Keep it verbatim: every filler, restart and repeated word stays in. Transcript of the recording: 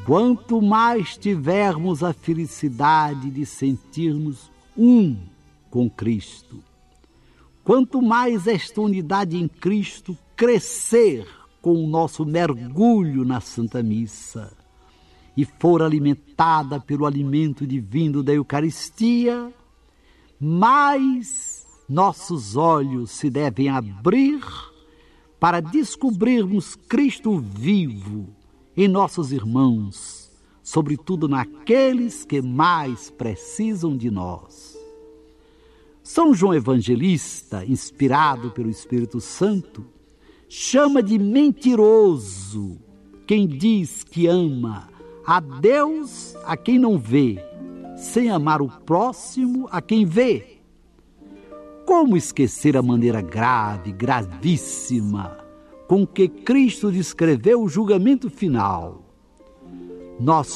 Quanto mais tivermos a felicidade de sentirmos um com Cristo, quanto mais esta unidade em Cristo crescer com o nosso mergulho na Santa Missa e for alimentada pelo alimento divino da Eucaristia, mais nossos olhos se devem abrir para descobrirmos Cristo vivo em nossos irmãos, sobretudo naqueles que mais precisam de nós. São João Evangelista, inspirado pelo Espírito Santo, chama de mentiroso quem diz que ama a Deus a quem não vê, sem amar o próximo a quem vê. Como esquecer a maneira grave, gravíssima, com que Cristo descreveu o julgamento final? Nós